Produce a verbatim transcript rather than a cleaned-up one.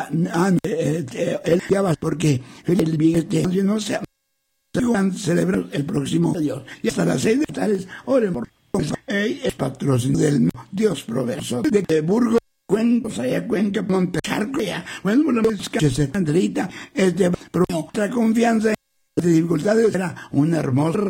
él ya va porque el bien este no se van a celebrar el próximo Dios y hasta las seis de tales oren por es patrocinio del Dios proveedor de Burgos Cuencos allá Cuenca Montecarco ya bueno una vez que se Andrita este otra confianza de dificultades era una hermosa